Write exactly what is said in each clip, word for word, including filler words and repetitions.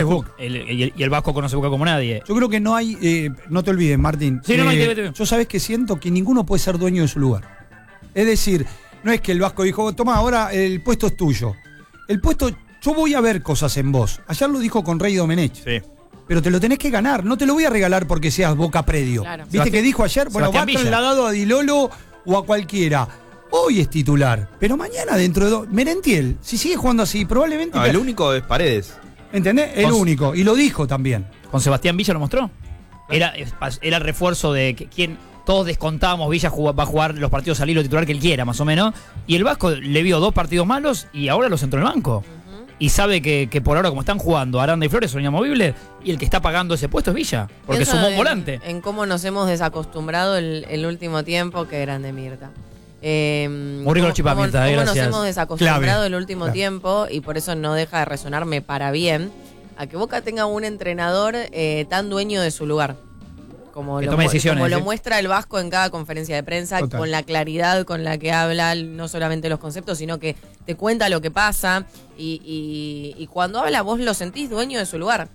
es Boca. El, el, y el Vasco conoce Boca como nadie. Yo creo que no hay, eh, no te olvides, Martín. Sí, no, no, eh, te, te, te. Yo sabés que siento que ninguno puede ser dueño de su lugar. Es decir, no es que el Vasco dijo, toma, ahora el puesto es tuyo. El puesto, yo voy a ver cosas en vos. Ayer lo dijo con Rey Domenech. Sí. Pero te lo tenés que ganar, no te lo voy a regalar porque seas Boca predio. Claro. ¿Viste Sebastián, que dijo ayer? Bueno, Sebastián va Villa. trasladado a Dilolo o a cualquiera. Hoy es titular, pero mañana dentro de dos... Merentiel, si sigue jugando así, probablemente... No, el único es Paredes. ¿Entendés? El Con- único, y lo dijo también. Con Sebastián Villa lo mostró. Era, era el refuerzo de que, quien todos descontábamos, Villa jugó- va a jugar los partidos al hilo titular que él quiera, más o menos. Y el Vasco le vio dos partidos malos y ahora los entró en el banco. Y sabe que, que por ahora, como están jugando Aranda y Flores, son inamovibles, y el que está pagando ese puesto es Villa, porque Pienso sumó un en- volante. En cómo nos hemos desacostumbrado el, el último tiempo, que grande Mirta. Eh, Muy rico cómo- los chipas, cómo- Mirta, eh, cómo nos gracias. hemos desacostumbrado Clave. el último Claro. tiempo, y por eso no deja de resonarme para bien, a que Boca tenga un entrenador eh, tan dueño de su lugar. Como, Que lo, tome mu- decisiones, como lo ¿sí? muestra el Vasco en cada conferencia de prensa, Total. con la claridad con la que habla, no solamente los conceptos, sino que te cuenta lo que pasa, y, y- y cuando habla vos lo sentís dueño de su lugar.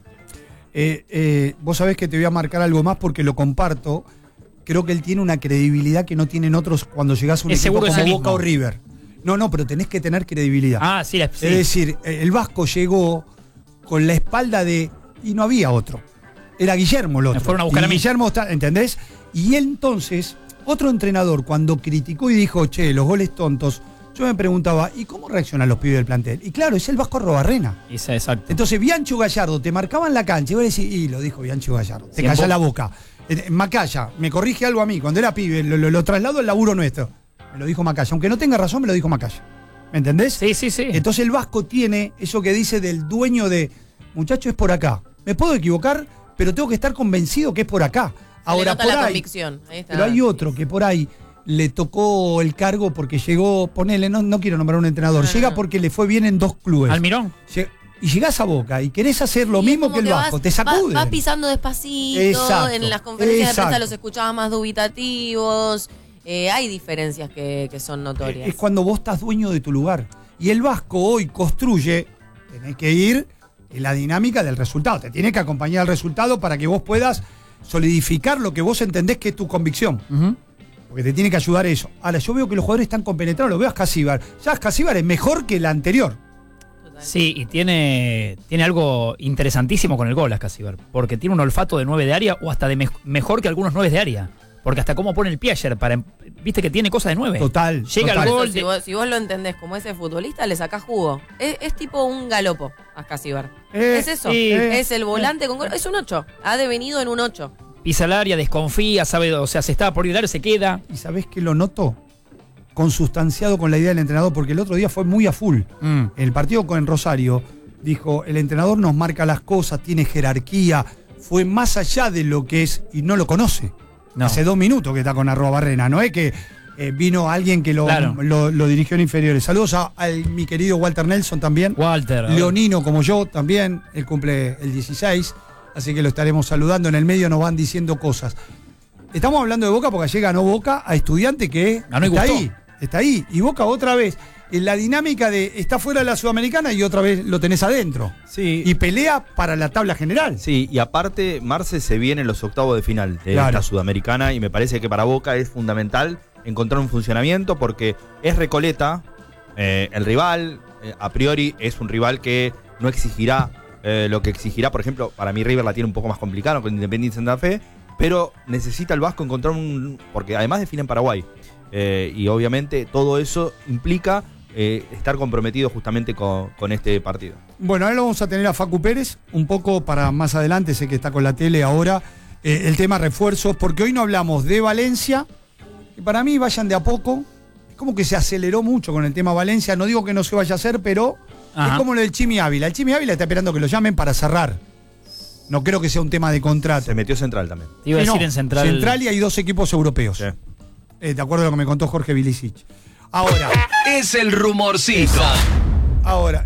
Eh, eh, vos sabés que te voy a marcar algo más porque lo comparto. Creo que él tiene una credibilidad que no tienen otros cuando llegás a un Es equipo seguro de como sí Boca mismo. o River. No, no, pero tenés que tener credibilidad. Ah, sí, la- sí. Es decir, el Vasco llegó con la espalda de... Y no había otro. Era Guillermo el otro. Me fueron a buscar y a mí. Guillermo está, ¿entendés? Y él entonces, otro entrenador, cuando criticó y dijo, che, los goles tontos, yo me preguntaba, ¿y cómo reaccionan los pibes del plantel? Y claro, es el Vasco Arrobarrena. Esa, exacto. Entonces, Biancho Gallardo te marcaban la cancha y vos decís, y lo dijo Biancho Gallardo, te Sí, calla vos- la boca. Eh, Macaya, me corrige algo a mí, cuando era pibe, lo, lo, lo traslado al laburo nuestro. Me lo dijo Macaya, aunque no tenga razón, me lo dijo Macaya. ¿Me entendés? Sí, sí, sí. Entonces el Vasco tiene eso que dice del dueño de, muchacho, es por acá. Me puedo equivocar, pero tengo que estar convencido que es por acá. Ahora, Le nota por la ahí, convicción. Ahí está. pero hay otro que por ahí le tocó el cargo porque llegó, ponele, no, no quiero nombrar un entrenador, No, no, llega no. porque le fue bien en dos clubes. Almirón. Lle- Y llegás a Boca y querés hacer lo Y es mismo como que el Vasco, vas- te sacude. Vas, vas pisando despacito, Exacto, en las conferencias de prensa exacto. los escuchabas más dubitativos. Eh, hay diferencias que, que son notorias. Es cuando vos estás dueño de tu lugar. Y el Vasco hoy construye, tenés que ir en la dinámica del resultado. Te tiene que acompañar el resultado para que vos puedas solidificar lo que vos entendés que es tu convicción. Ujú. Porque te tiene que ayudar eso. Ahora, yo veo que los jugadores están compenetrados. Lo veo a Ascasíbar. Ya Ascasíbar es mejor que el anterior. Total. Sí, y tiene, tiene algo interesantísimo con el gol, Ascasíbar, porque tiene un olfato de nueve de área o hasta de me- mejor que algunos nueve de área. Porque hasta cómo pone el pie ayer, para, viste que tiene cosas de nueve. Total, Llega total. al Por gol. eso, si, de- vos, si vos lo entendés como ese futbolista, le sacás jugo. Es, es tipo un galopo, Ascasíbar. Eh, es eso. sí, es el volante con gol. Es un ocho. Ha devenido en un ocho. Pisa el área, desconfía, sabe, o sea, se está por ir al área, se queda. ¿Y sabés qué lo noto? Consustanciado con la idea del entrenador, porque el otro día fue muy a full. Mm. El partido con Rosario dijo, el entrenador nos marca las cosas, tiene jerarquía, fue más allá de lo que es y no lo conoce. No. Hace dos minutos que está con Arrobarrena, no es que eh, vino alguien que lo, Claro. lo, lo dirigió en inferiores. Saludos a, a mi querido Walter Nelson también. Walter. Leonino como yo también, él cumple el dieciséis, así que lo estaremos saludando. En el medio nos van diciendo cosas. Estamos hablando de Boca porque ayer ganó Boca a Estudiante que Ganó y está gustó. ahí, está ahí. Y Boca otra vez, en la dinámica de está fuera de la Sudamericana y otra vez lo tenés adentro. Sí. Y pelea para la tabla general. Sí, y aparte, Marce se viene en los octavos de final de Claro. esta Sudamericana y me parece que para Boca es fundamental encontrar un funcionamiento porque es Recoleta, eh, el rival, eh, a priori es un rival que no exigirá eh, lo que exigirá, por ejemplo, para mí River la tiene un poco más complicada con Independiente Santa Fe, pero necesita el Vasco encontrar un... porque además define en Paraguay, eh, y obviamente todo eso implica eh, estar comprometido justamente con, con este partido. Bueno, ahora lo vamos a tener a Facu Pérez, un poco para más adelante, sé que está con la tele ahora, eh, el tema refuerzos, porque hoy no hablamos de Valencia, y para mí vayan de a poco, es como que se aceleró mucho con el tema Valencia, no digo que no se vaya a hacer, pero Ajá. es como lo del Chimi Ávila, el Chimi Ávila está esperando que lo llamen para cerrar, no creo que sea un tema de contrato. Se metió Central también. Te iba a Sí, decir no, en Central. Central y hay dos equipos europeos, Sí. eh, de acuerdo a lo que me contó Jorge Vilicic. Ahora, Es el rumorcito. ahora,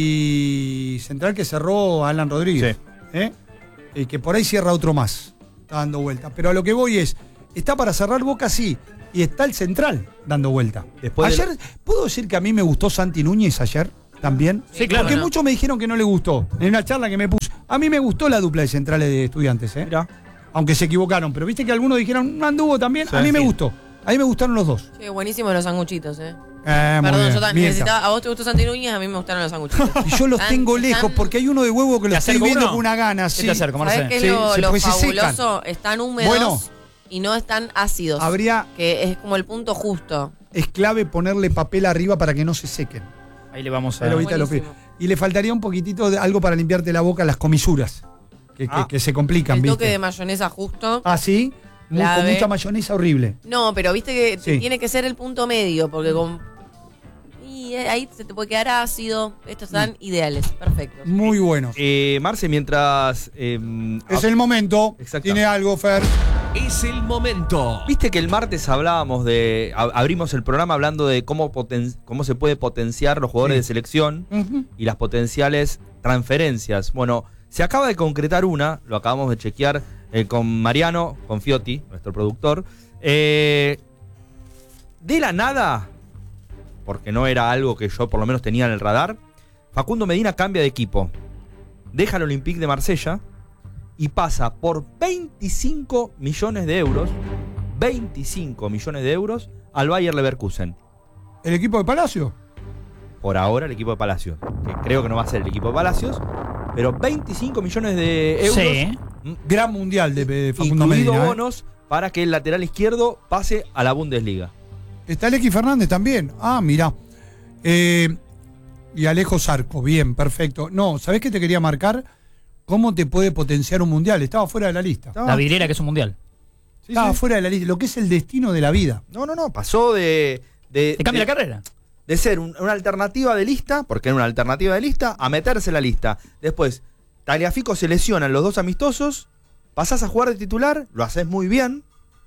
y Central que cerró a Alan Rodríguez. Sí. ¿eh? Y que por ahí cierra otro más. Está dando vuelta. Pero a lo que voy es, está para cerrar Boca, sí. Y está el Central dando vuelta. Después de ayer, ¿puedo decir que a mí me gustó Santi Núñez ayer también? Sí, claro. Porque no. muchos me dijeron que no le gustó. En una charla que me puse, A mí me gustó la dupla de centrales de Estudiantes, ¿eh? Mirá. Aunque se equivocaron, pero viste que algunos dijeron, anduvo también. Sí, a mí me sí. gustó. A mí me gustaron los dos. Sí, buenísimos los sanguchitos, ¿eh? Eh, muy Perdón, bien. yo también Mienta. necesitaba. A vos te gustó Santi Núñez, a mí me gustaron los sanguchitos. Y yo los Están- tengo lejos están- porque hay uno de huevo que lo ¿Te estoy acerco viendo uno? con una gana. ¿Qué Sí. te acerco, ¿Sabés Marce? qué es Sí, lo, se- lo porque se secan. fabuloso? Están húmedos Bueno. y no están ácidos. Habría, Que es como el punto justo. es clave ponerle papel arriba para que no se sequen. Ahí le vamos a... Ahí lo viste, lo pi- buenísimo. y le faltaría un poquitito de algo para limpiarte la boca, las comisuras, que, que- Ah. que se complican, El ¿viste? toque de mayonesa justo. Ah, sí, Mu- con Clave. mucha mayonesa horrible. No, pero viste que Sí. tiene que ser el punto medio, porque con. Y eh, ahí se te puede quedar ácido. Estos están ideales, perfectos. Muy buenos. Eh, Marce, mientras... eh, Es ah, el momento. Exacto. Tiene algo, Fer. Es el momento. Viste que el martes hablábamos de... ab- abrimos el programa hablando de cómo, poten- cómo se puede potenciar los jugadores Sí. de selección Ujú. y las potenciales transferencias. Bueno, se acaba de concretar una, lo acabamos de chequear eh, con Mariano, con Fiotti, nuestro productor. Eh, de la nada, porque no era algo que yo por lo menos tenía en el radar, Facundo Medina cambia de equipo. Deja el Olympique de Marsella y pasa por veinticinco millones de euros, veinticinco millones de euros al Bayer Leverkusen. ¿El equipo de Palacio? Por ahora el equipo de Palacios, que creo que no va a ser el equipo de Palacios, pero veinticinco millones de euros, Sí. mm, Gran mundial de, de Facundo incluido Medina. ¿eh? bonos para que el lateral izquierdo pase a la Bundesliga. Está el X Fernández también. Ah, mirá. Eh, y Alejo Zarco, bien, perfecto. No, ¿sabés qué te quería marcar? ¿Cómo te puede potenciar un mundial? Estaba fuera de la lista. La vidriera que es un mundial. Sí, Estaba sí. fuera de la lista. Lo que es el destino de la vida. No, no, no, pasó de... de Te cambia de- la carrera. de ser un- una alternativa de lista, porque era una alternativa de lista, a meterse en la lista. Después, Tagliafico se lesiona en los dos amistosos, pasás a jugar de titular, lo haces muy bien,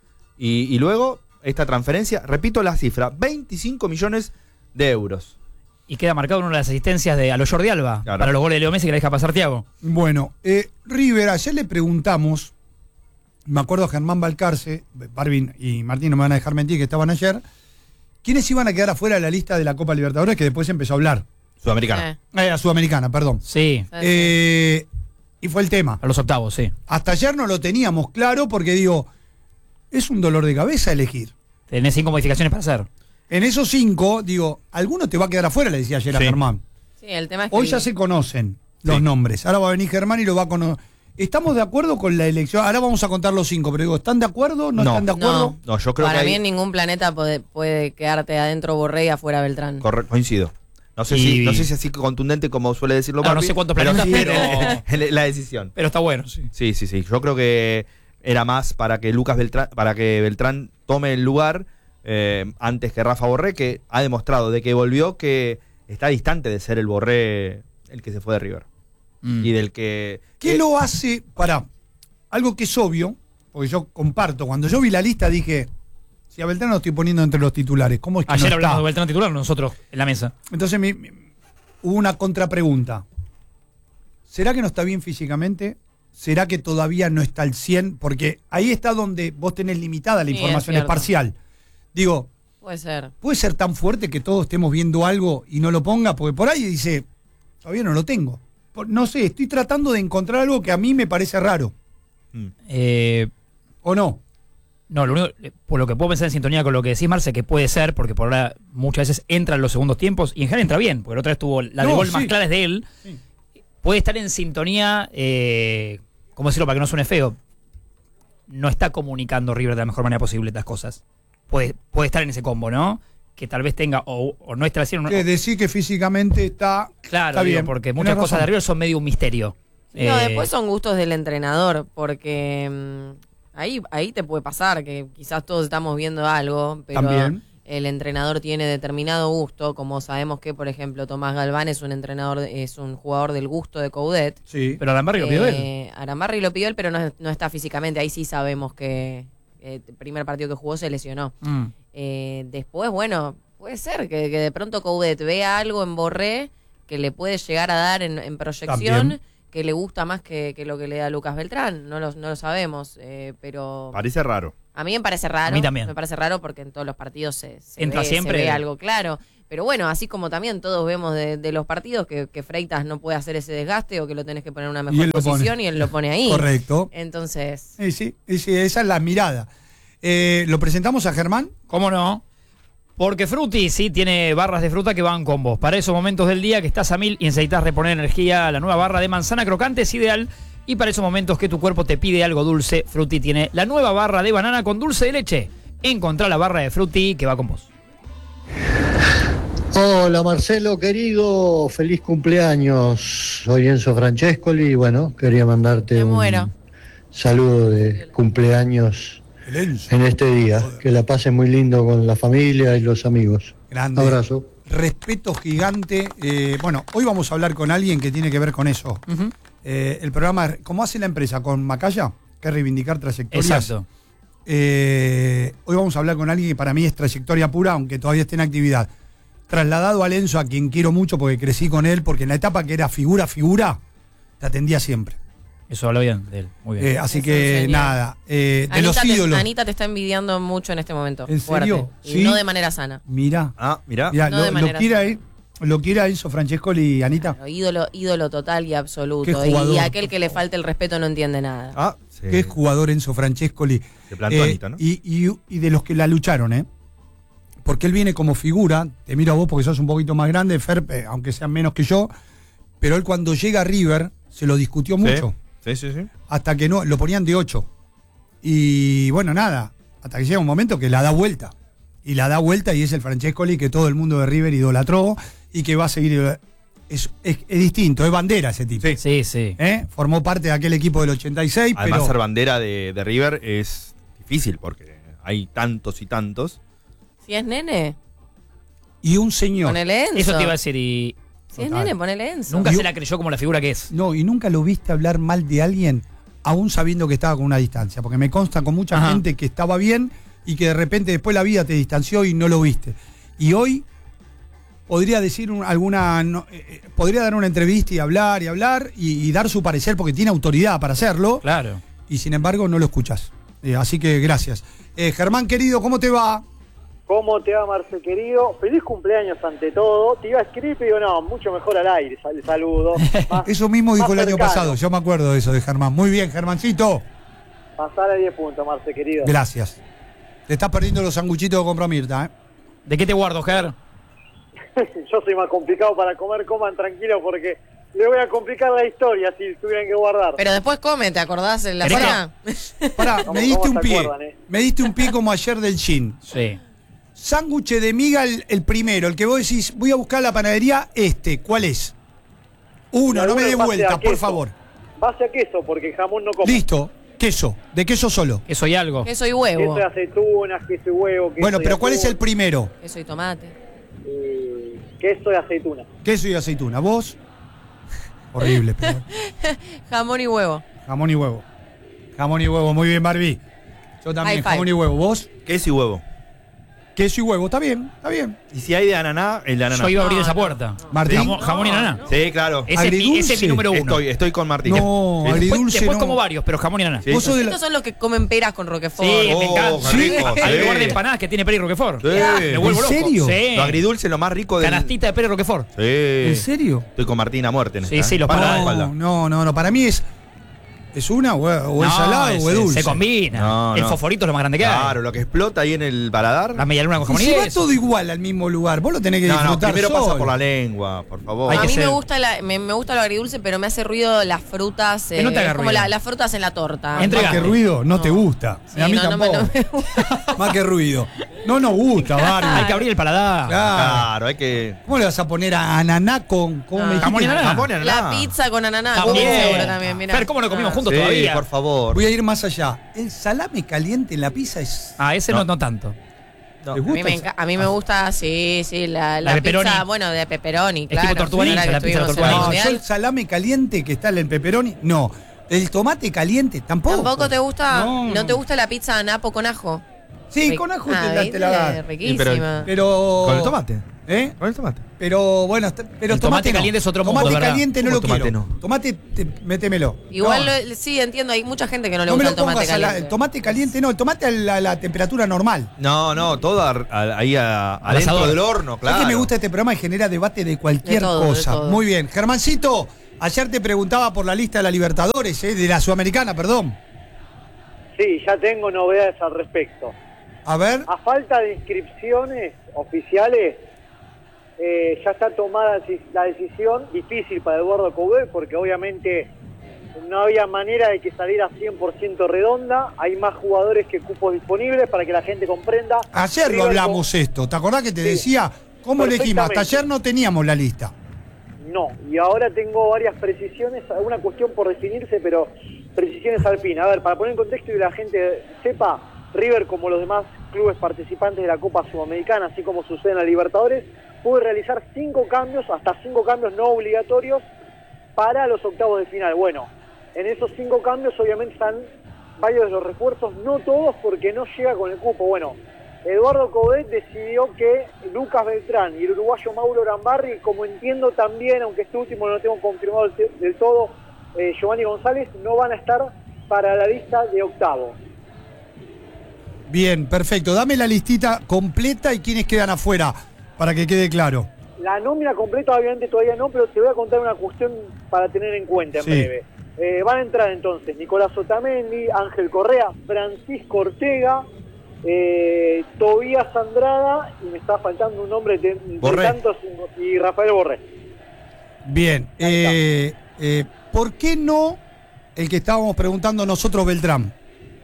y, y luego esta transferencia, repito la cifra, veinticinco millones de euros. Y queda marcado en una de las asistencias de a los Jordi Alba Claro. para los goles de Leo Messi que la deja pasar Thiago. Bueno, eh, River, ayer le preguntamos, me acuerdo a Germán Balcarce, Barbin y Martín no me van a dejar mentir que estaban ayer, ¿quiénes iban a quedar afuera de la lista de la Copa Libertadores? Que después empezó a hablar. Sudamericano. Eh, Eh, a Sudamericana, perdón. Sí, sí. Eh, y fue el tema. a los octavos, sí. Hasta ayer no lo teníamos claro porque digo, es un dolor de cabeza elegir. Tenés cinco modificaciones para hacer. En esos cinco, digo, alguno te va a quedar afuera, le decía ayer a Sí. Germán. Sí, el tema es que. Hoy ya se conocen los Sí. nombres. Ahora va a venir Germán y lo va a conocer. ¿Estamos de acuerdo con la elección? Ahora vamos a contar los cinco, pero digo, ¿están de acuerdo? ¿No, No. están de acuerdo? No. No, yo creo Para que mí ahí- en ningún planeta puede, puede quedarte adentro Borré y afuera Beltrán. corre- coincido. No sé, Y- si, no sé si así contundente como suele decirlo Ah, no Barbie, sé cuántos pero planetas, sí, la decisión. Pero está bueno, sí. Sí, sí, sí. Yo creo que era más para que Lucas Beltrán, para que Beltrán tome el lugar eh, antes que Rafa Borré, que ha demostrado de que volvió que está distante de ser el Borré el que se fue de River. Mm. Y del que... ¿Qué eh, lo hace? Para algo que es obvio, porque yo comparto, cuando yo vi la lista dije, si a Beltrán lo estoy poniendo entre los titulares, ¿cómo es que Ayer no hablamos está? de Beltrán titular, nosotros en la mesa. Entonces mi- mi- hubo una contrapregunta. ¿Será que no está bien físicamente? ¿Será que todavía no está al cien? Porque ahí está donde vos tenés limitada la Sí, información, es es cierto. parcial. Digo, Puede ser. ¿puede ser tan fuerte que todos estemos viendo algo y no lo ponga? Porque por ahí dice, todavía no lo tengo. Por- no sé, estoy tratando de encontrar algo que a mí me parece raro. mm. Eh, ¿O no? no, lo único, eh, por lo que puedo pensar en sintonía con lo que decís, Marce, que puede ser, porque por ahora muchas veces entra en los segundos tiempos y en general entra bien, porque la otra vez tuvo la de No, gol sí. más clara es de él. Sí. Puede estar en sintonía, eh, ¿cómo decirlo para que no suene feo? No está comunicando River de la mejor manera posible estas cosas. Puede, puede estar en ese combo, ¿no? Que tal vez tenga, o, o no esté al cien, o no- Que decir que físicamente está... Claro, está digo, bien. porque Tenés muchas cosas razón. de River son medio un misterio. No, Eh, después son gustos del entrenador, porque mm, ahí, ahí te puede pasar que quizás todos estamos viendo algo, pero También. el entrenador tiene determinado gusto, como sabemos que, por ejemplo, Tomás Galván es un entrenador, de- es un jugador del gusto de Coudet. Sí. Pero Arambarri lo pidió él. Eh, Arambarri lo pidió él, pero no, es- no está físicamente. Ahí sí sabemos que eh, el primer partido que jugó se lesionó. Mm. Eh, después, bueno, puede ser que, que de pronto Coudet vea algo en Borré que le puede llegar a dar en, en proyección, También. que le gusta más que, que lo que le da Lucas Beltrán. No lo, no lo sabemos, eh, pero Parece raro. a mí me parece raro. A mí también. Me parece raro porque en todos los partidos se, se Entra ve, siempre. se ve algo claro. Pero bueno, así como también todos vemos de, de los partidos que, que Freitas no puede hacer ese desgaste o que lo tenés que poner en una Y mejor él lo posición pone. y él lo pone ahí. Correcto. Entonces, Sí, sí, sí, esa es la mirada. Eh, ¿Lo presentamos a Germán? ¿Cómo no? Porque Frutti sí tiene barras de fruta que van con vos. Para esos momentos del día que estás a mil y necesitas reponer energía, la nueva barra de manzana crocante es ideal. Y para esos momentos que tu cuerpo te pide algo dulce, Frutti tiene la nueva barra de banana con dulce de leche. Encontrá la barra de Frutti que va con vos. Hola Marcelo, querido, feliz cumpleaños. Soy Enzo Francescoli y bueno, quería mandarte Me un muero. saludo de cumpleaños El Enzo. en este día. Que la pases muy lindo con la familia y los amigos. Grande. Abrazo. Respeto gigante. Eh, bueno, hoy vamos a hablar con alguien que tiene que ver con eso. Ujú. Eh, el programa, ¿cómo hace la empresa? ¿Con Macaya? Que es reivindicar trayectorias. Exacto. Eh, hoy vamos a hablar con alguien que para mí es trayectoria pura, aunque todavía esté en actividad. Trasladado a Enzo, a quien quiero mucho porque crecí con él, porque en la etapa que era figura, figura, te atendía siempre. Eso habla bien de él. Muy bien. Eh, así Es un que genio. nada, eh, de los Anita, ídolos. te, Anita te está envidiando mucho en este momento. ¿En fuerte. serio? Y ¿Sí? no de manera sana. Mira, Ah, mirá. mira, No lo, de lo manera quiere sana. ahí, lo quiere a Enzo Francescoli y Anita. Pero ídolo, ídolo total y absoluto. Qué jugador. Y aquel que le falte el respeto no entiende nada. Ah, sí. Qué jugador Enzo Francescoli. Se plantó Eh, Anita, ¿no? Y, y- y de los que la lucharon, ¿eh? Porque él viene como figura, te miro a vos porque sos un poquito más grande, Fer, eh, aunque sean menos que yo, pero él cuando llega a River se lo discutió mucho, Sí, sí, sí. hasta que no, lo ponían de ocho. Y bueno, nada, hasta que llega un momento que la da vuelta. Y la da vuelta y es el Francescoli que todo el mundo de River idolatró y que va a seguir. Es, es- es distinto, es bandera ese tipo. Sí. Sí, sí. ¿Eh? Formó parte de aquel equipo del ochenta y seis, Además, pero ser bandera de, de River es difícil porque hay tantos y tantos. Si es nene, y un señor. ponele Enzo. Eso te iba a decir y Si es Total. nene, ponele Enzo. nunca Y- se la creyó como la figura que es. No, y nunca lo viste hablar mal de alguien, aún sabiendo que estaba con una distancia. Porque me consta con mucha Ajá. gente que estaba bien y que de repente después la vida te distanció y no lo viste. Y hoy podría decir un- alguna. no, eh, eh, podría dar una entrevista y hablar y hablar y, y dar su parecer porque tiene autoridad para hacerlo. Claro. Y sin embargo no lo escuchas. Eh, así que gracias. Eh, Germán, querido, ¿cómo te va? ¿Cómo te va, Marce, querido? Feliz cumpleaños ante todo. Te iba a escribir, pero digo, no, mucho mejor al aire, el saludo. Más- Eso mismo dijo más el año cercano. pasado. Yo me acuerdo de eso de Germán. Muy bien, Germancito. Pasar a diez puntos, Marce, querido. Gracias. Te estás perdiendo los sanguchitos que compró Mirta, ¿eh? ¿De qué te guardo, Ger? Yo soy más complicado para comer, coman tranquilo porque le voy a complicar la historia si tuvieran que guardar. Pero después come, ¿te acordás en la Pero- cena? Pará, ¿Cómo- me diste cómo un se pie. acuerdan, eh? Me diste un pie como ayer del Chin. Sí. Sándwich de miga el, el primero, el que vos decís, voy a buscar la panadería, este, ¿cuál es? Uno, Y no me alguno dé en base vuelta, a por queso. favor. Base a queso, porque jamón no como. Listo, queso, de queso solo. Que soy algo. Queso y Queso huevo. de aceitunas, queso y huevo. Queso Bueno, y pero ¿cuál es el atún, primero? Queso y tomate. eh, queso de aceituna. Queso y aceituna. ¿Vos? Horrible, pero Jamón y huevo. jamón y huevo. Jamón y huevo, muy bien, Barbie. Yo también, High five. jamón y huevo. ¿Vos? Queso y huevo. Queso y huevo, está bien, está bien. Y si hay de ananá, el de ananá. Yo iba a abrir No, esa no, puerta. Martín. Jamón, jamón y naná. Sí, claro. Ese, es mi- Agridulce. ese es mi número uno. Estoy, estoy con Martín. No, Sí. agridulce. Después, después no. como varios, pero jamón y naná. Sí. Vos sos de la- Estos son los que comen peras con roquefort. Sí, me Oh, encanta. qué rico, Hay sí. lugar de empanadas que tiene Peri Roquefort. Sí. Me vuelvo ¿En loco. serio? Sí. Lo agridulce es lo más rico del... Canastita de Peri Roquefort. Sí. ¿En serio? Estoy con Martín a muerte en Sí, esta, sí, ¿eh? los Espalda a palos. espalda. No, no, no, no, para mí es. ¿Es una o, o es No, salado o es dulce? Se combina. No, el no. fosforito es lo más grande que hay. Claro, lo que explota ahí en el paladar. La media luna con Y jamón y si va queso. todo igual al mismo lugar, vos lo tenés que No, no, disfrutar primero solo. pasa por la lengua, por favor. Hay A que mí me ser- gusta, la, me, me gusta lo agridulce, pero me hace ruido las frutas. Que no te haga como ruido. la- las frutas en la torta. Entre- Más que Entregate. ruido, no, No. te gusta. Sí, a mí no, no me- tampoco. no me gusta. Más que ruido. No nos gusta, Barbie. Hay que abrir el paladar. Claro. Claro, hay que... ¿Cómo le vas a poner a ananá con. ¿Cómo Ah. me dijiste? Jamón y ananá. Jamón y ananá. La pizza con ananá. Vos También. seguro también, mirá. Fer, ¿cómo lo comimos Ah. juntos Sí, todavía? por favor. Voy a ir más allá. El salame caliente en la pizza es. Ah, ese no, No. no tanto. No. ¿Te A gusta? mí, me, enca- a mí me gusta, sí, sí, la, la, La de pepperoni. pizza, bueno, de pepperoni, claro. tipo tortuga Sí, ninja, ahora la que pizza de estuvimos tortuga en el No, ninja. yo mundial. el salame caliente que está en el pepperoni, no. El tomate caliente, tampoco. ¿Tampoco te gusta? No, ¿No, no. te gusta la pizza de napo con ajo? Sí, Ric- con ajo Ah, te, la, te la ¿viste? da. Riquísima. pero- Pero. Con el tomate. ¿Eh? Con el tomate. Pero bueno, est- pero El tomate tomate, no. caliente es otro mundo, Tomate ¿verdad? caliente no ¿Cómo lo tomate quiero. no? Tomate, te- métemelo. Igual, No, lo- sí, entiendo, hay mucha gente que no le no me gusta lo el tomate pongas a la- caliente. el tomate caliente, no, el tomate a la, a la temperatura normal. No, no, todo a- a- ahí a- Al adentro asador. del horno, claro. Es que me gusta este programa y genera debate de cualquier De todo, de cosa. todo. Muy bien. Germancito, ayer te preguntaba por la lista de la Libertadores, eh, de la Sudamericana, perdón. Sí, ya tengo novedades al respecto. A ver. A falta de inscripciones oficiales, eh, ya está tomada la decisión, difícil para Eduardo Coudet, porque obviamente no había manera de que saliera cien por ciento redonda. Hay más jugadores que cupos disponibles para que la gente comprenda. Ayer lo River hablamos esto. ¿Te acordás que te Sí, decía cómo elegimos? Hasta perfectamente. ayer no teníamos la lista. No, y ahora tengo varias precisiones, alguna cuestión por definirse, pero precisiones al fin. A ver, para poner en contexto y que la gente sepa, River, como los demás clubes participantes de la Copa Sudamericana, así como sucede en la Libertadores, puede realizar cinco cambios, hasta cinco cambios no obligatorios para los octavos de final. Bueno, en esos cinco cambios obviamente están varios de los refuerzos, no todos porque no llega con el cupo. Bueno, Eduardo Coudet decidió que Lucas Beltrán y el uruguayo Mauro Rambarri, como entiendo también, aunque este último no lo tengo confirmado del, del todo, eh, Giovanni González, no van a estar para la lista de octavos. Bien, perfecto. Dame la listita completa y quiénes quedan afuera, para que quede claro. La nómina completa obviamente todavía no, pero te voy a contar una cuestión para tener en cuenta en Sí. breve. Eh, van a entrar entonces Nicolás Otamendi, Ángel Correa, Francisco Ortega, eh, Tobías Andrada, y me está faltando un nombre de, de Borré. tantos, y Rafael Borré. Bien. Eh, eh, ¿Por qué no el que estábamos preguntando nosotros, Beltrán?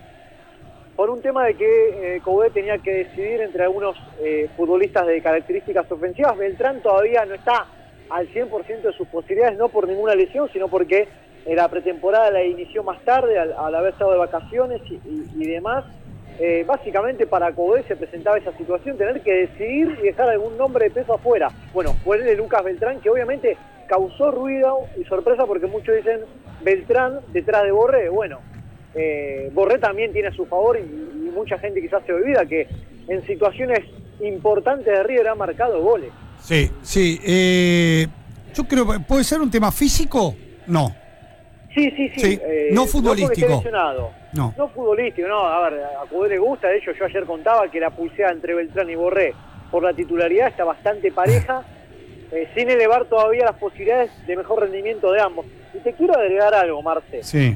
Por un tema de que eh, Coudet tenía que decidir entre algunos eh, futbolistas de características ofensivas. Beltrán todavía no está al cien por ciento de sus posibilidades, no por ninguna lesión, sino porque eh, la pretemporada la inició más tarde, al, al haber estado de vacaciones y, y, y demás. Eh, básicamente para Coudet se presentaba esa situación, tener que decidir y dejar algún nombre de peso afuera. Bueno, fue el de Lucas Beltrán, que obviamente causó ruido y sorpresa porque muchos dicen Beltrán detrás de Borré. Bueno, Eh, Borré también tiene a su favor y, y mucha gente quizás se olvida que en situaciones importantes de River ha marcado goles. Sí, sí. Eh, yo creo que puede ser un tema físico. No. Sí, sí, sí. Sí, no futbolístico. No, porque esté lesionado. No. No futbolístico, no. A ver, a Coudet le gusta. De hecho, yo ayer contaba que la pulseada entre Beltrán y Borré por la titularidad está bastante pareja, eh, sin elevar todavía las posibilidades de mejor rendimiento de ambos. Y te quiero agregar algo, Marce. Sí.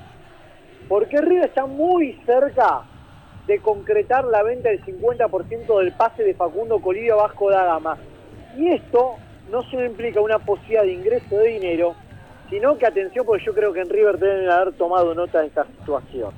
Porque River está muy cerca de concretar la venta del cincuenta por ciento del pase de Facundo Colidio a Vasco da Gama. Y esto no solo implica una posibilidad de ingreso de dinero, sino que, atención, porque yo creo que en River deben haber tomado nota de esta situación.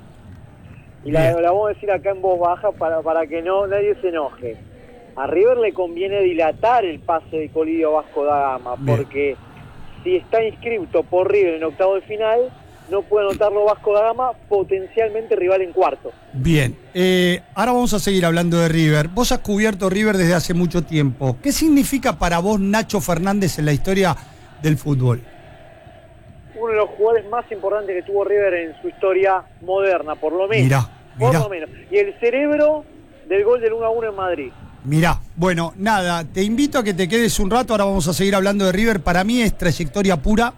Y la, la vamos a decir acá en voz baja para, para que no nadie se enoje. A River le conviene dilatar el pase de Colidio a Vasco da Gama, Bien. porque si está inscrito por River en octavo de final, no puede anotarlo Vasco da Gama, potencialmente rival en cuarto. Bien. Eh, ahora vamos a seguir hablando de River. Vos has cubierto River desde hace mucho tiempo. ¿Qué significa para vos Nacho Fernández en la historia del fútbol? Uno de los jugadores más importantes que tuvo River en su historia moderna, por lo menos. Mirá, por mirá. lo menos. Y el cerebro del gol del uno a uno en Madrid. Mirá, bueno, nada, te invito a que te quedes un rato, ahora vamos a seguir hablando de River. Para mí es trayectoria pura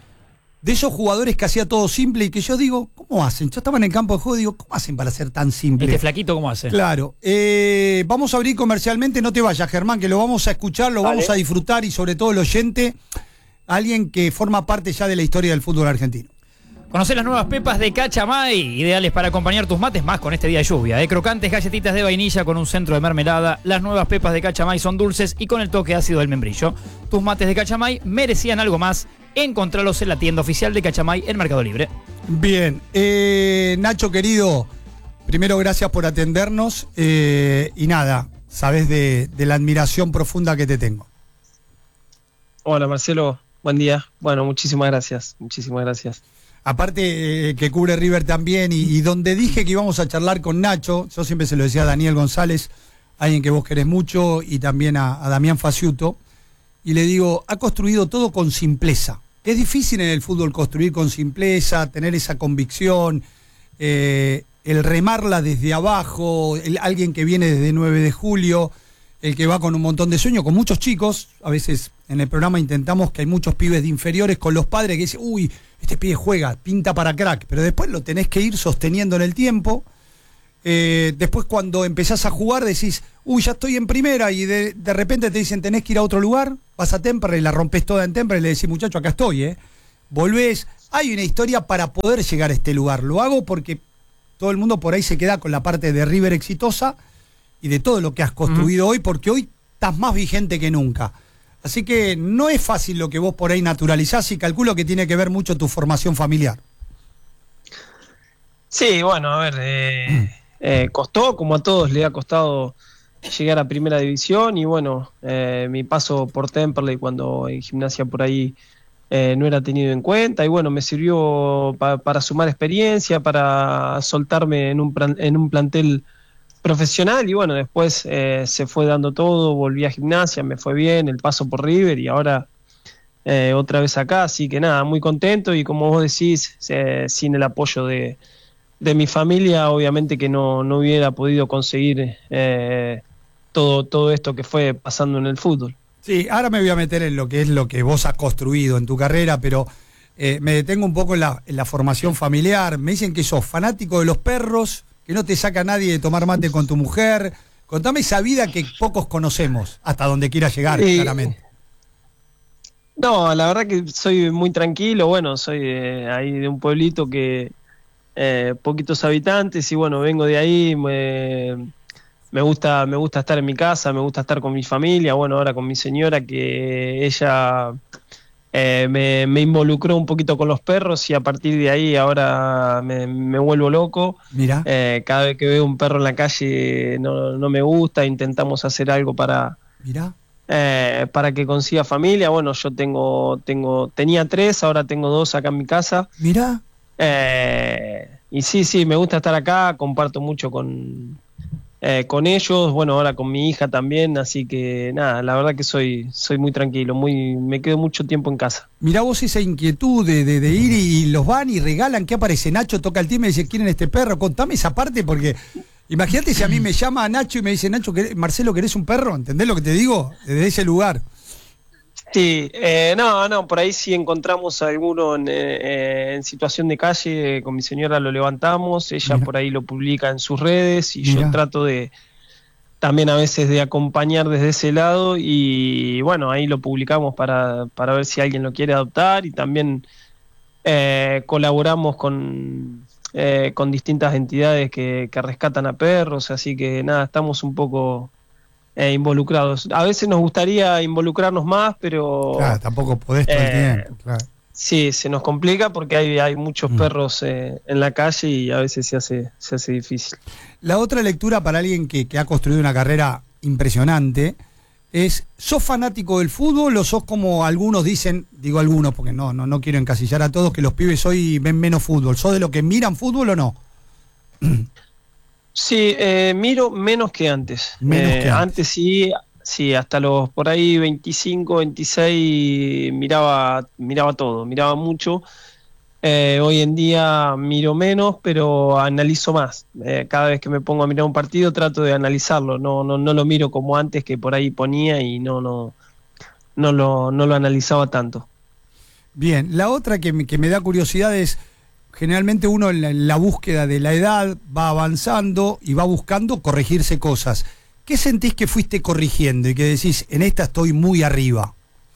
de esos jugadores que hacía todo simple y que yo digo, ¿cómo hacen? Yo estaba en el campo de juego y digo, ¿cómo hacen para ser tan simple? Este flaquito, ¿cómo hace? Claro, eh, vamos a abrir comercialmente, no te vayas, Germán, que lo vamos a escuchar, lo Vale. vamos a disfrutar y sobre todo el oyente, alguien que forma parte ya de la historia del fútbol argentino. Conocé las nuevas pepas de Cachamay, ideales para acompañar tus mates más con este día de lluvia. ¿eh? Crocantes galletitas de vainilla con un centro de mermelada. Las nuevas pepas de Cachamay son dulces y con el toque ácido del membrillo. Tus mates de Cachamay merecían algo más. Encontralos en la tienda oficial de Cachamay en Mercado Libre. Bien, eh, Nacho querido, primero gracias por atendernos eh, y nada, sabes de, de la admiración profunda que te tengo. Hola Marcelo, buen día. Bueno, muchísimas gracias, muchísimas gracias. Aparte eh, que cubre River también y, y donde dije que íbamos a charlar con Nacho, yo siempre se lo decía a Daniel González, alguien que vos querés mucho, y también a, a Damián Faciuto, y le digo, ha construido todo con simpleza. Es difícil en el fútbol construir con simpleza, tener esa convicción, eh, el remarla desde abajo, el, alguien que viene desde nueve de julio, el que va con un montón de sueños, con muchos chicos. A veces en el programa intentamos que hay muchos pibes de inferiores con los padres que dicen, uy, este pibe juega, pinta para crack, pero después lo tenés que ir sosteniendo en el tiempo. Eh, después cuando empezás a jugar decís, uy, ya estoy en primera, y de, de repente te dicen, tenés que ir a otro lugar, vas a Temperley, la rompes toda en Temperley y le decís, muchacho, acá estoy, ¿eh? Volvés. Hay una historia para poder llegar a este lugar. Lo hago porque todo el mundo por ahí se queda con la parte de River exitosa y de todo lo que has construido uh-huh. hoy, porque hoy estás más vigente que nunca. Así que no es fácil lo que vos por ahí naturalizás, y calculo que tiene que ver mucho tu formación familiar. Sí, bueno, a ver, eh, eh, costó, como a todos le ha costado llegar a primera división, y bueno, eh, mi paso por Temperley cuando en Gimnasia por ahí eh, no era tenido en cuenta, y bueno, me sirvió pa, para sumar experiencia, para soltarme en un, plan, en un plantel profesional, y bueno, después eh, se fue dando todo, volví a Gimnasia, me fue bien, el paso por River, y ahora eh, otra vez acá, así que nada, muy contento, y como vos decís, eh, sin el apoyo de, de mi familia, obviamente que no, no hubiera podido conseguir eh, todo, todo esto que fue pasando en el fútbol. Sí, ahora me voy a meter en lo que es lo que vos has construido en tu carrera, pero eh, me detengo un poco en la, en la formación familiar. Me dicen que sos fanático de los perros, que no te saca nadie de tomar mate con tu mujer. Contame esa vida que pocos conocemos, hasta donde quiera llegar, eh, claramente. No, la verdad que soy muy tranquilo, bueno, soy eh, ahí de un pueblito que eh, poquitos habitantes, y bueno, vengo de ahí, me, me gusta, me gusta estar en mi casa, me gusta estar con mi familia, bueno, ahora con mi señora, que ella Eh, me, me involucró un poquito con los perros, y a partir de ahí ahora me, me vuelvo loco. Mira. Eh, cada vez que veo un perro en la calle no, no me gusta, intentamos hacer algo para, Mira. eh, para que consiga familia. Bueno, yo tengo, tengo, tenía tres, ahora tengo dos acá en mi casa. Mira. Eh, y sí, sí, me gusta estar acá, comparto mucho con... Eh, con ellos, bueno, ahora con mi hija también, así que nada, la verdad que soy soy muy tranquilo, muy me quedo mucho tiempo en casa. Mirá vos esa inquietud de, de, de ir y, y los van y regalan, ¿qué aparece? Nacho toca el timbre y dice, ¿quieren este perro? Contame esa parte, porque imagínate si a mí me llama Nacho y me dice, Nacho, ¿querés, Marcelo, ¿querés un perro? ¿Entendés lo que te digo? Desde ese lugar. Sí, eh, no, no, por ahí si encontramos a alguno en, eh, en situación de calle, eh, con mi señora lo levantamos, ella Mira. por ahí lo publica en sus redes, y Mira. yo trato de también a veces de acompañar desde ese lado, y bueno, ahí lo publicamos para, para ver si alguien lo quiere adoptar, y también eh, colaboramos con, eh, con distintas entidades que, que rescatan a perros, así que nada, estamos un poco... Eh, involucrados. A veces nos gustaría involucrarnos más, pero... Claro, tampoco podés todo el eh, tiempo, claro. Sí, se nos complica porque hay, hay muchos mm. perros eh, en la calle, y a veces se hace, se hace difícil. La otra lectura para alguien que, que ha construido una carrera impresionante es, ¿sos fanático del fútbol o sos como algunos dicen, digo algunos porque no, no, no quiero encasillar a todos, que los pibes hoy ven menos fútbol? ¿Sos de los que miran fútbol o no? Sí, eh, miro menos que antes. Menos eh, que antes. Antes sí, sí, hasta los por ahí veinticinco, veintiséis miraba, miraba todo, miraba mucho. Eh, hoy en día miro menos, pero analizo más. Eh, cada vez que me pongo a mirar un partido trato de analizarlo. No, no, no lo miro como antes, que por ahí ponía y no, no, no lo, no lo analizaba tanto. Bien, la otra que me, que me da curiosidad es, generalmente uno en la, en la búsqueda de la edad va avanzando y va buscando corregirse cosas. ¿Qué sentís que fuiste corrigiendo y que decís, en esta estoy muy arriba?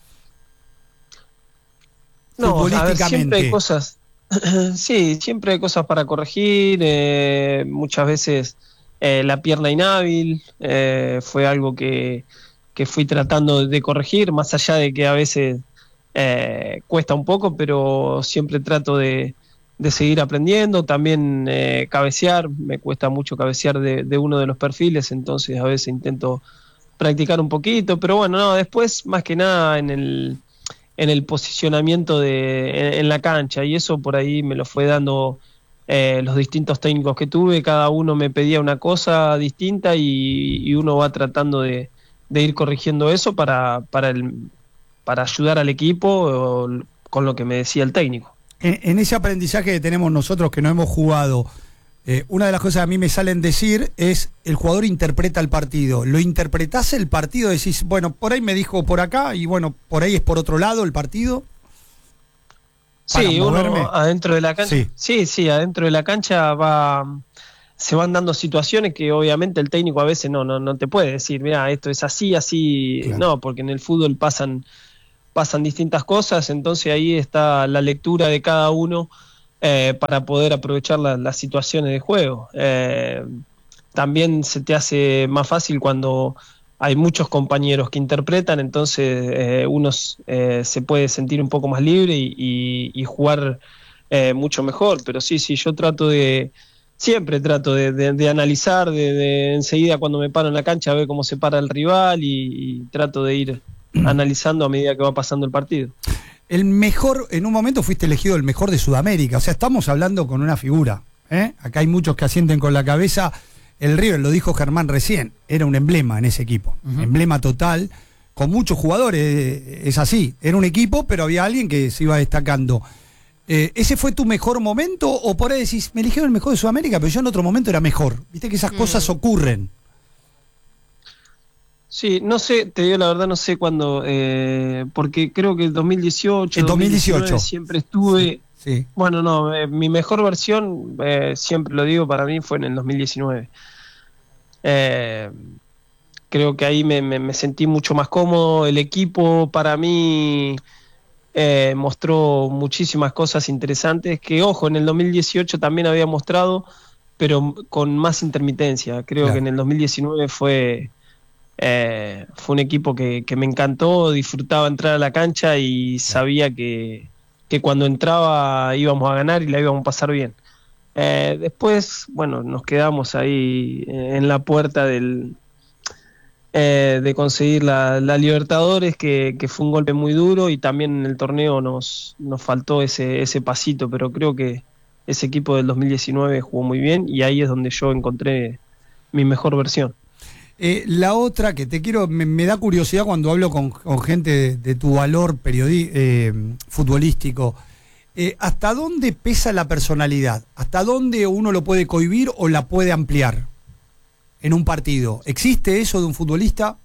No, a ver, siempre hay cosas, sí, siempre hay cosas para corregir, eh, muchas veces eh, la pierna inhábil eh, fue algo que, que fui tratando de corregir, más allá de que a veces eh, cuesta un poco, pero siempre trato de, de seguir aprendiendo. También eh, cabecear, me cuesta mucho cabecear de, de uno de los perfiles, entonces a veces intento practicar un poquito, pero bueno, no, después más que nada en el... en el posicionamiento de en, en la cancha, y eso por ahí me lo fue dando eh, los distintos técnicos que tuve. Cada uno me pedía una cosa distinta, y, y uno va tratando de, de ir corrigiendo eso para, para, el, para ayudar al equipo, o, con lo que me decía el técnico. En, en ese aprendizaje que tenemos nosotros que no hemos jugado, Eh, una de las cosas que a mí me salen decir es el jugador interpreta el partido. ¿Lo interpretás el partido? Decís, bueno, por ahí me dijo por acá y bueno, por ahí es por otro lado el partido. Sí, uno adentro de la cancha. Sí. sí, sí, adentro de la cancha va, se van dando situaciones que obviamente el técnico a veces no, no, no te puede decir, mira, esto es así, así, claro. No, porque en el fútbol pasan, pasan distintas cosas, entonces ahí está la lectura de cada uno eh, para poder aprovechar la, las situaciones de juego. Eh, también se te hace más fácil cuando hay muchos compañeros que interpretan, entonces eh, uno eh, se puede sentir un poco más libre y, y, y jugar eh, mucho mejor. Pero sí, sí, yo trato de, siempre trato de, de, de analizar, de, de enseguida cuando me paro en la cancha, ver cómo se para el rival y, y trato de ir analizando a medida que va pasando el partido. El mejor, en un momento fuiste elegido el mejor de Sudamérica, o sea, estamos hablando con una figura, ¿eh? Acá hay muchos que asienten con la cabeza. El River, lo dijo Germán recién, era un emblema en ese equipo, uh-huh. Emblema total, con muchos jugadores, es así, era un equipo, pero había alguien que se iba destacando. Eh, ¿Ese fue tu mejor momento o por ahí decís, me eligieron el mejor de Sudamérica, pero yo en otro momento era mejor? Viste que esas mm. cosas ocurren. Sí, no sé, te digo la verdad, no sé cuándo, eh, porque creo que el dos mil dieciocho, el dos mil dieciocho siempre estuve... Sí. Sí. Bueno, no, eh, mi mejor versión, eh, siempre lo digo, para mí fue en el dos mil diecinueve. Eh, creo que ahí me, me, me sentí mucho más cómodo. El equipo para mí eh, mostró muchísimas cosas interesantes que, ojo, en el dos mil dieciocho también había mostrado, pero con más intermitencia. Creo claro. que en el dos mil diecinueve fue, eh, fue un equipo que, que me encantó, disfrutaba entrar a la cancha y sabía que... que cuando entraba íbamos a ganar y la íbamos a pasar bien. Eh, después, bueno, nos quedamos ahí en la puerta del eh, de conseguir la, la Libertadores, que, que fue un golpe muy duro, y también en el torneo nos, nos faltó ese, ese pasito, pero creo que ese equipo del dos mil diecinueve jugó muy bien y ahí es donde yo encontré mi mejor versión. Eh, la otra que te quiero, me, me da curiosidad cuando hablo con, con gente de, de tu valor periodi- eh, futbolístico, eh, ¿hasta dónde pesa la personalidad? ¿Hasta dónde uno lo puede cohibir o la puede ampliar en un partido? ¿Existe eso de un futbolista?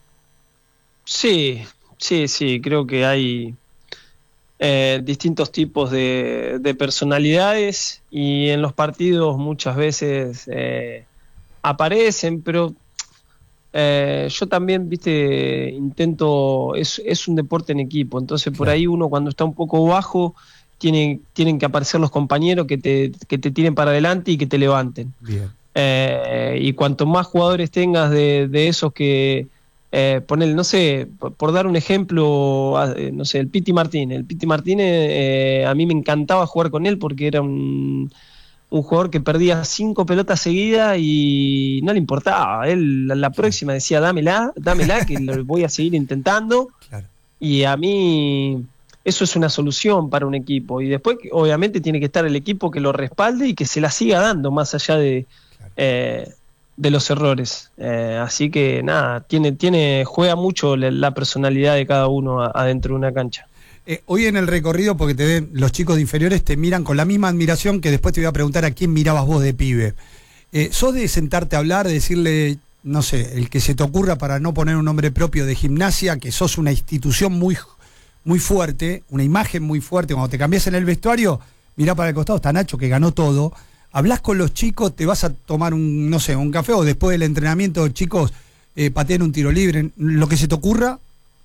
Sí, sí, sí, creo que hay eh, distintos tipos de, de personalidades y en los partidos muchas veces eh, aparecen, pero... Eh, yo también, viste, intento, es, es un deporte en equipo, entonces por ahí uno cuando está un poco bajo, tiene, tienen que aparecer los compañeros que te, que te tiren para adelante y que te levanten. Bien. Eh, y cuanto más jugadores tengas de, de esos que, eh, ponele, no sé, por, por dar un ejemplo, eh, no sé, el Piti Martínez, el Piti Martínez, eh, a mí me encantaba jugar con él porque era un... un jugador que perdía cinco pelotas seguidas y no le importaba. Él la, la próxima decía, dámela, dámela, que lo voy a seguir intentando. Claro. Y a mí eso es una solución para un equipo. Y después, obviamente, tiene que estar el equipo que lo respalde y que se la siga dando, más allá de, claro. eh, de los errores. Eh, así que, nada, tiene, tiene, juega mucho la, la personalidad de cada uno a, adentro de una cancha. Eh, hoy en el recorrido, porque te ven, los chicos de inferiores te miran con la misma admiración que después te voy a preguntar a quién mirabas vos de pibe. Eh, ¿Sos de sentarte a hablar, de decirle, no sé, el que se te ocurra para no poner un nombre propio de Gimnasia, que sos una institución muy, muy fuerte, una imagen muy fuerte, cuando te cambias en el vestuario, mirá para el costado, está Nacho que ganó todo, hablás con los chicos, te vas a tomar un, no sé, un café o después del entrenamiento, chicos, eh, pateen un tiro libre, lo que se te ocurra?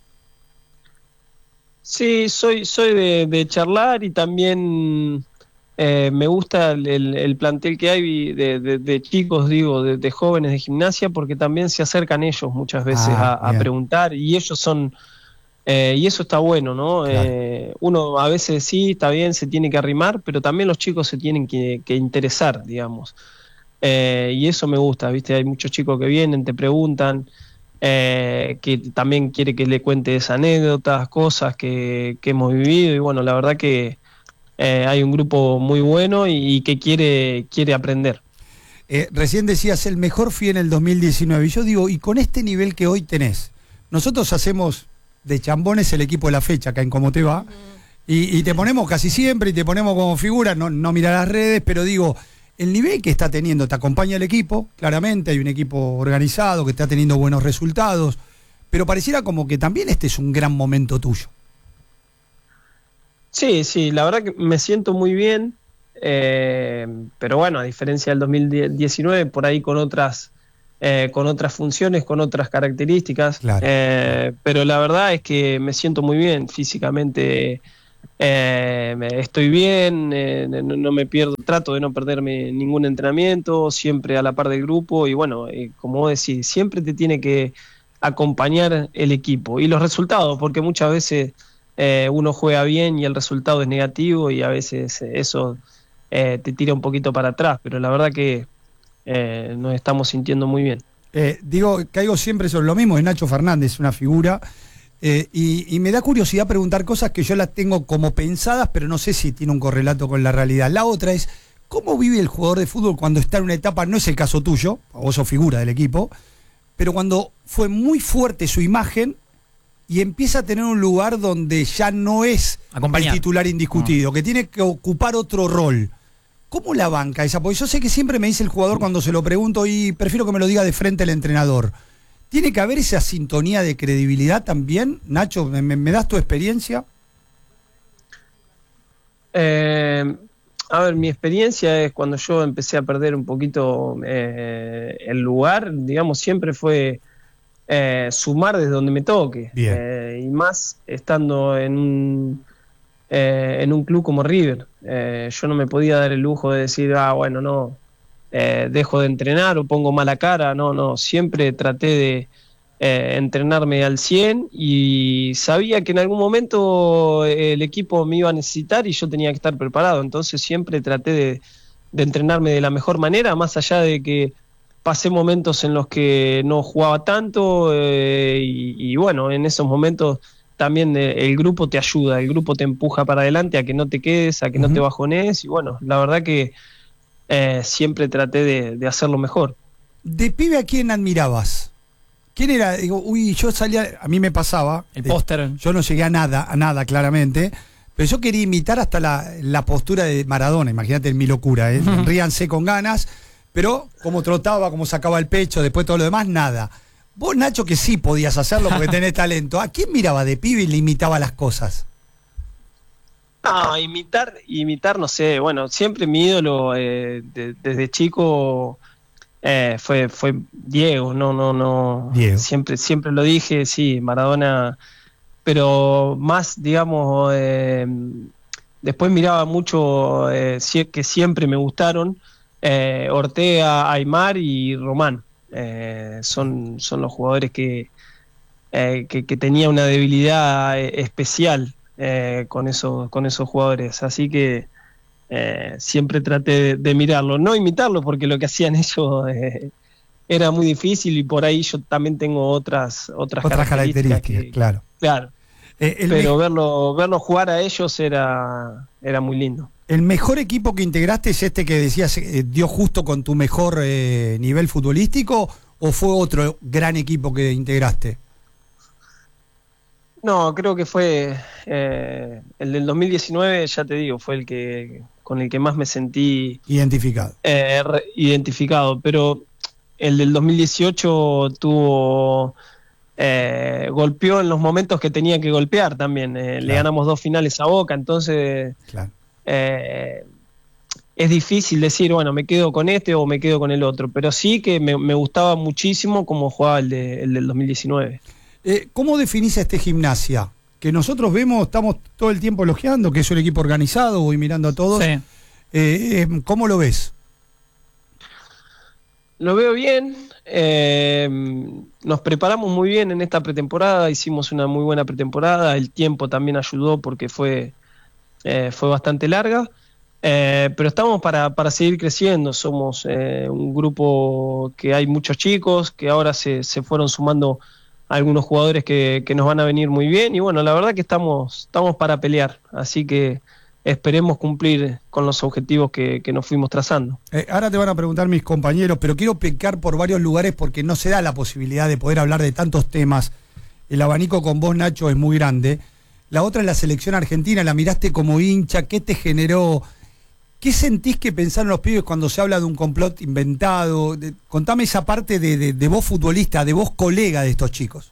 Sí, soy soy de, de charlar y también eh, me gusta el, el, el plantel que hay de, de, de chicos, digo, de, de jóvenes de Gimnasia, porque también se acercan ellos muchas veces ah, a, a preguntar y ellos son, eh, y eso está bueno, ¿no? Claro. Eh, uno a veces sí, está bien, se tiene que arrimar, pero también los chicos se tienen que, que interesar, digamos. Eh, y eso me gusta, ¿viste? Hay muchos chicos que vienen, te preguntan... Eh, que también quiere que le cuentes anécdotas, cosas que, que hemos vivido y bueno, la verdad que eh, hay un grupo muy bueno y, y que quiere, quiere aprender. Eh, recién decías, el mejor fui en el dos mil diecinueve y yo digo, y con este nivel que hoy tenés, nosotros hacemos de chambones el equipo de la fecha acá en Cómo Te Va, y, y te ponemos casi siempre y te ponemos como figura, no, no mirar las redes, pero digo, el nivel que está teniendo, te acompaña el equipo, claramente, hay un equipo organizado que está teniendo buenos resultados, pero pareciera como que también este es un gran momento tuyo. Sí, sí, la verdad que me siento muy bien, eh, pero bueno, a diferencia del dos mil diecinueve, por ahí con otras, eh, con otras funciones, con otras características, Claro. eh, pero la verdad es que me siento muy bien físicamente. Eh, estoy bien, eh, no, no me pierdo, trato de no perderme ningún entrenamiento, siempre a la par del grupo y bueno, eh, como vos decís, siempre te tiene que acompañar el equipo y los resultados, porque muchas veces eh, uno juega bien y el resultado es negativo y a veces eso eh, te tira un poquito para atrás, pero la verdad que eh, nos estamos sintiendo muy bien. Eh, digo, caigo siempre sobre lo mismo, es Nacho Fernández, una figura. Eh, y, y me da curiosidad preguntar cosas que yo las tengo como pensadas, pero no sé si tiene un correlato con la realidad. La otra es, ¿cómo vive el jugador de fútbol cuando está en una etapa, no es el caso tuyo, vos sos figura del equipo, pero cuando fue muy fuerte su imagen y empieza a tener un lugar donde ya no es Acompañar. el titular indiscutido, No. que tiene que ocupar otro rol? ¿Cómo la banca esa? Porque yo sé que siempre me dice el jugador cuando se lo pregunto y prefiero que me lo diga de frente el entrenador. ¿Tiene que haber esa sintonía de credibilidad también? Nacho, ¿me, me das tu experiencia? Eh, a ver, mi experiencia es cuando yo empecé a perder un poquito eh, el lugar, digamos, siempre fue eh, sumar desde donde me toque. Bien. Eh, y más estando en un, eh, en un club como River. Eh, yo no me podía dar el lujo de decir, ah, bueno, no, eh, dejo de entrenar o pongo mala cara. No, no, siempre traté de eh, entrenarme al cien y sabía que en algún momento el equipo me iba a necesitar y yo tenía que estar preparado. Entonces siempre traté de, de entrenarme de la mejor manera, más allá de que pasé momentos en los que no jugaba tanto eh, y, y bueno, en esos momentos también eh, el grupo te ayuda, el grupo te empuja para adelante a que no te quedes, a que Uh-huh. no te bajones y bueno, la verdad que eh, siempre traté de, de hacerlo mejor. De pibe, ¿a quién admirabas? ¿Quién era? Digo, uy, yo salía, a mí me pasaba. El de- póster. Yo no llegué a nada, a nada claramente, pero yo quería imitar hasta la, la postura de Maradona, imagínate mi locura, ¿eh? Ujú. Ríanse con ganas, pero como trotaba, como sacaba el pecho, después todo lo demás, nada. Vos, Nacho, que sí podías hacerlo porque tenés talento, ¿a quién miraba de pibe y le imitaba las cosas? No, imitar, imitar, no sé, bueno, siempre mi ídolo eh, de- desde chico eh, fue, fue Diego, no, no, no, Diego. siempre, siempre lo dije, sí, Maradona, pero más, digamos, eh, después miraba mucho eh, sie- que siempre me gustaron, eh, Ortega, Aimar y Román, eh, son, son los jugadores que, eh, que, que tenía una debilidad eh, especial. Eh, con esos con esos jugadores, así que eh, siempre traté de, de mirarlo, no imitarlo porque lo que hacían ellos eh, era muy difícil y por ahí yo también tengo otras otras, Otras características, características, que- claro. claro, Eh, el, pero me- verlo verlo jugar a ellos era era muy lindo. el mejor equipo que integraste es este que decías, eh, dio justo con tu mejor eh, nivel futbolístico, o fue otro gran equipo que integraste? No, creo que fue eh, el del dos mil diecinueve, ya te digo, fue el que con el que más me sentí Identificado. eh, re- identificado, pero el del dos mil dieciocho tuvo eh, golpeó en los momentos que tenía que golpear también. Eh, Le Claro. ganamos dos finales a Boca, entonces Claro. eh, es difícil decir, bueno, me quedo con este o me quedo con el otro, pero sí que me, me gustaba muchísimo cómo jugaba el, de, el del dos mil diecinueve. Eh, ¿Cómo definís a este Gimnasia? Que nosotros vemos, estamos todo el tiempo elogiando, que es un equipo organizado, voy mirando a todos. Sí. Eh, eh, ¿Cómo lo ves? Lo veo bien, eh, nos preparamos muy bien en esta pretemporada, hicimos una muy buena pretemporada, el tiempo también ayudó porque fue, eh, fue bastante larga, eh, pero estamos para, para seguir creciendo, somos eh, un grupo que hay muchos chicos, que ahora se, se fueron sumando algunos jugadores que, que nos van a venir muy bien y bueno, la verdad que estamos, estamos para pelear, así que esperemos cumplir con los objetivos que, que nos fuimos trazando. Eh, ahora te van a preguntar mis compañeros, pero quiero pecar por varios lugares porque no se da la posibilidad de poder hablar de tantos temas. El abanico con vos, Nacho, es muy grande. La otra es la selección argentina, la miraste como hincha, ¿qué te generó ¿Qué sentís que pensaron los pibes cuando se habla de un complot inventado? De, contame esa parte de, de, de vos futbolista, de vos colega de estos chicos.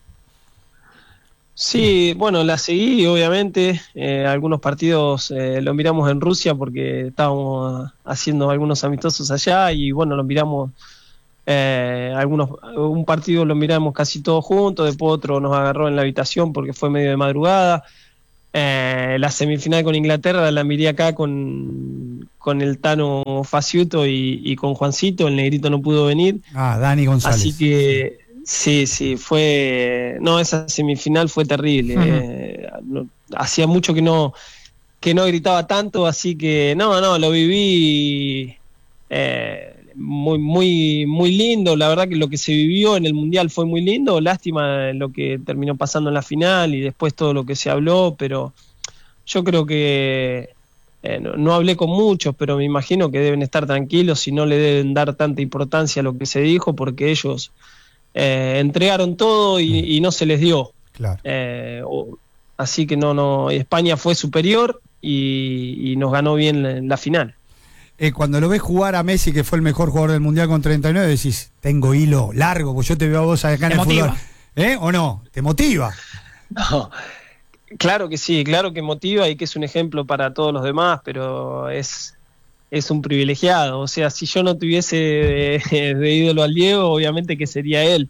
Sí, bueno, la seguí, obviamente. Eh, algunos partidos eh, los miramos en Rusia porque estábamos haciendo algunos amistosos allá y bueno, los miramos, eh, algunos, un partido lo miramos casi todos juntos, después otro nos agarró en la habitación porque fue medio de madrugada. Eh, la semifinal con Inglaterra la miré acá con, con el Tano Faciuto y, y con Juancito, el negrito no pudo venir. Ah, Dani González. Así que sí, sí, fue... No, esa semifinal fue terrible. Uh-huh. eh, no, hacía mucho que no, que no gritaba tanto, así que no, no, lo viví eh, muy, muy, muy lindo. La verdad que lo que se vivió en el Mundial fue muy lindo. Lástima lo que terminó pasando en la final y después todo lo que se habló, pero yo creo que eh, no, no hablé con muchos, pero me imagino que deben estar tranquilos y no le deben dar tanta importancia a lo que se dijo porque ellos eh, entregaron todo y, y no se les dio. Claro. Eh, o, así que no, no, España fue superior y, y nos ganó bien la, la final. Eh, cuando lo ves jugar a Messi, que fue el mejor jugador del Mundial con treinta y nueve, decís, tengo hilo largo, pues yo te veo a vos acá en el motiva. fútbol. ¿Eh? ¿O no? ¿Te motiva? No, claro que sí, claro que motiva y que es un ejemplo para todos los demás, pero es, es un privilegiado. O sea, si yo no tuviese de, de ídolo al Diego, obviamente que sería él.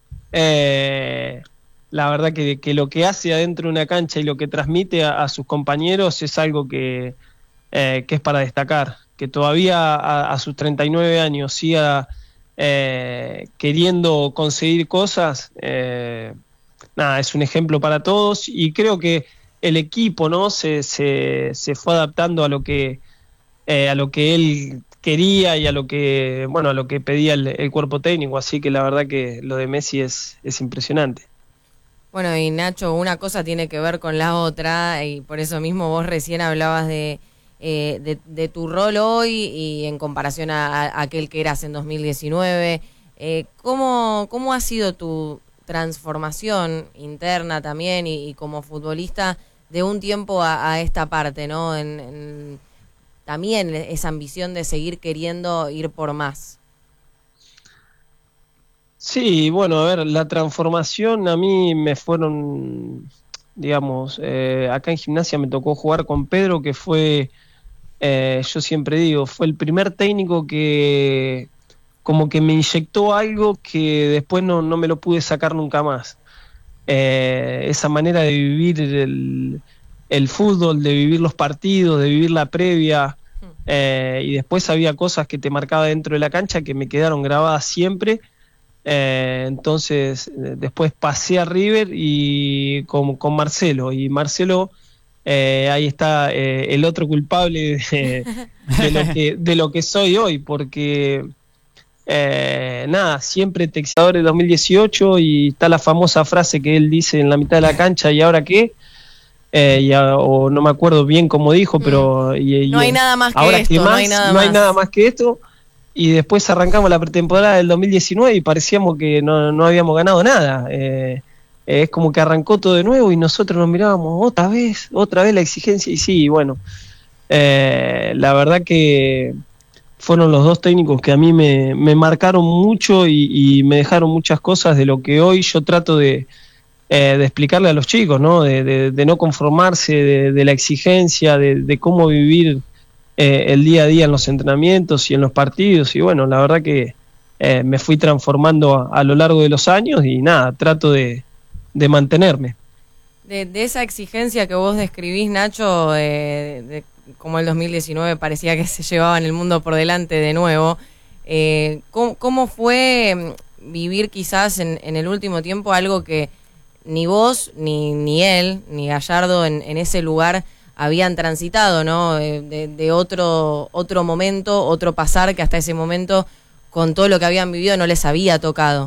Eh, la verdad que, que lo que hace adentro de una cancha y lo que transmite a, a sus compañeros es algo que, eh, que es para destacar. Que todavía a, a sus treinta y nueve años siga eh, queriendo conseguir cosas, eh, nada, es un ejemplo para todos y creo que el equipo, ¿no? se, se, se fue adaptando a lo que eh, a lo que él quería y a lo que bueno a lo que pedía el, el cuerpo técnico, así que la verdad que lo de Messi es, es impresionante. Bueno, y Nacho, una cosa tiene que ver con la otra y por eso mismo vos recién hablabas de Eh, de, de tu rol hoy y en comparación a, a aquel que eras en dos mil diecinueve. Eh, ¿cómo, ¿Cómo ha sido tu transformación interna también y, y como futbolista de un tiempo a, a esta parte, ¿no? En, en, también esa ambición de seguir queriendo ir por más. Sí, bueno, a ver, la transformación a mí me fueron, digamos, eh, acá en Gimnasia me tocó jugar con Pedro, que fue... Eh, yo siempre digo, fue el primer técnico que como que me inyectó algo que después no, no me lo pude sacar nunca más. Eh, esa manera de vivir el, el fútbol, de vivir los partidos, de vivir la previa, eh, y después había cosas que te marcaba dentro de la cancha que me quedaron grabadas siempre. Eh, entonces, después pasé a River y con, con Marcelo, y Marcelo... Eh, ahí está eh, el otro culpable de, de, lo que, de lo que soy hoy, porque eh, nada, siempre Texadores dos mil dieciocho y está la famosa frase que él dice en la mitad de la cancha, ¿y ahora qué? Eh, y a, o no me acuerdo bien cómo dijo, pero... Y, no y, hay nada más que ahora esto, que más, no hay nada no más. hay nada más que esto, y después arrancamos la pretemporada del dos mil diecinueve y parecíamos que no, no habíamos ganado nada. Eh, Es como que arrancó todo de nuevo y nosotros nos mirábamos otra vez, otra vez la exigencia. Y sí, bueno, eh, la verdad que fueron los dos técnicos que a mí me, me marcaron mucho y, y me dejaron muchas cosas de lo que hoy yo trato de, eh, de explicarle a los chicos, ¿no? De, de, de no conformarse, de, de la exigencia, de, de cómo vivir eh, el día a día en los entrenamientos y en los partidos. Y bueno, la verdad que eh, me fui transformando a, a lo largo de los años y nada, trato de de mantenerme. De, de esa exigencia que vos describís, Nacho, eh, de, como el dos mil diecinueve parecía que se llevaban el mundo por delante de nuevo, eh, ¿cómo, ¿cómo fue vivir quizás en, en el último tiempo algo que ni vos, ni, ni él, ni Gallardo en, en ese lugar habían transitado, ¿no? De, de, de otro, otro momento, otro pasar que hasta ese momento, con todo lo que habían vivido, no les había tocado?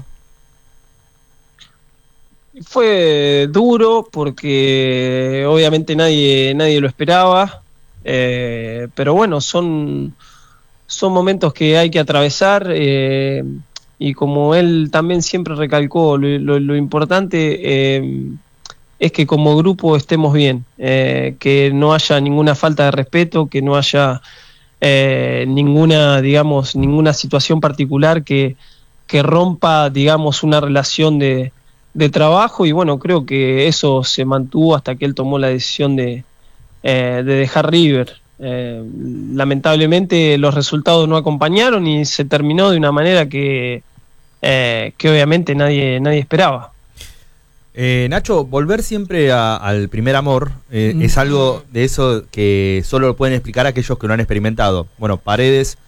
Fue duro porque obviamente nadie, nadie lo esperaba, eh, pero bueno, son, son momentos que hay que atravesar, eh, y como él también siempre recalcó, lo, lo, lo importante eh, es que como grupo estemos bien, eh, que no haya ninguna falta de respeto, que no haya eh, ninguna, digamos, ninguna situación particular que, que rompa, digamos, una relación de, de trabajo, y bueno, creo que eso se mantuvo hasta que él tomó la decisión de, eh, de dejar River. Eh, lamentablemente los resultados no acompañaron y se terminó de una manera que, eh, que obviamente nadie, nadie esperaba. Eh, Nacho, volver siempre a, al primer amor eh, mm. es algo de eso que solo lo pueden explicar aquellos que lo han experimentado. Bueno, Paredes